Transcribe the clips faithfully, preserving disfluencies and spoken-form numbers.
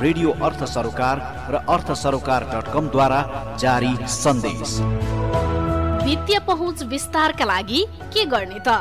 Radio अर्थ सरोकार र अर्थ सरोकार डट कम द्वारा जारी सन्देश। वित्तीय पहुँच विस्तारका लागि के गर्ने त?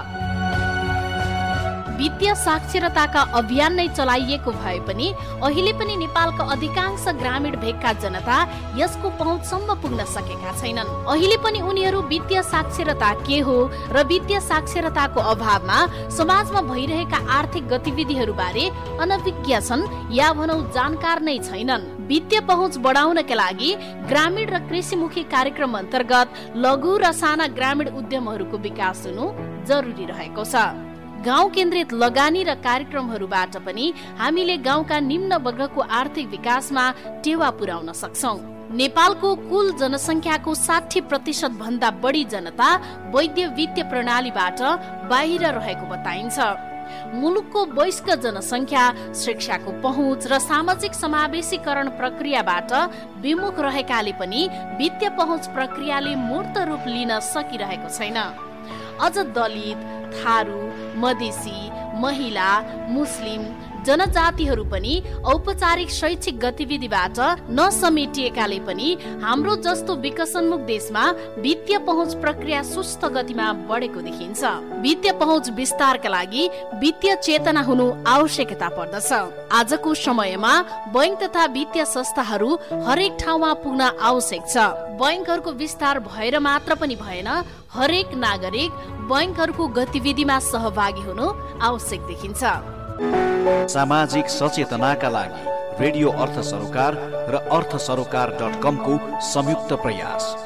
वित्तीय साक्षरताका अभियान नै चलाइएको भए पनि अहिले पनि नेपालका अधिकांश ग्रामीण भेगका जनता यसको पहुँचसम्म पुग्न सकेका छैनन्। अहिले पनि उनीहरू वित्तीय साक्षरता के हो र वित्तीय साक्षरताको अभावमा समाजमा भइरहेका आर्थिक गतिविधिहरू बारे अनभिज्ञ छन् या भनौँ जानकार नै छैनन्। वित्तीय पहुँच बढाउनका लागि ग्रामीण र कृषिमुखी कार्यक्रम अन्तर्गत लघु र साना ग्रामीण उद्यमहरूको विकास हुनु जरुरी रहेको छ। गाउँ केन्द्रित लगानी र कार्यक्रमहरूबाट पनि हामीले गाउँका निम्न वर्गको आर्थिक विकासमा टेवा पुर्याउन सक्छौं। नेपालको कुल जनसङ्ख्याको साठी प्रतिशत भन्दा बढी जनता वैद्य वित्तीय प्रणालीबाट बाहिर रहेको बताइन्छ। मुलुकको वयस्क जनसङ्ख्या शिक्षाको पहुँच र सामाजिक समावेशीकरण प्रक्रियाबाट विमुख रहेकाले पनि वित्तीय पहुँच प्रक्रियाले मूर्त रूप लिन सकिरहेको छैन। अझ दलित, थारू, मधेसी, महिला, मुस्लिम जनजातिहरू पनि औपचारिक शैक्षिक गतिविधिबाट नसमेटिएकाले पनि हाम्रो जस्तो विकसनमुख देशमा वित्तीय पहुँच प्रक्रिया सुस्त गतिमा बढेको देखिन्छ। वित्तीय पहुँच विस्तारका लागि वित्तीय चेतना हुनु आवश्यकता पर्दछ। आजको समयमा बैंक तथा वित्तीय संस्थाहरू हरेक ठाउँमा पुग्न आवश्यक छ। बैंकहरूको विस्तार भएर मात्र पनि भएन, हरेक नागरिक बैंकहरूको गतिविधिमा सहभागी हुनु आवश्यक देखिन्छ। सामाजिक सचेतनाका लागि रेडियो अर्थ सरोकार र अर्थ सरोकार डट कम को संयुक्त प्रयास।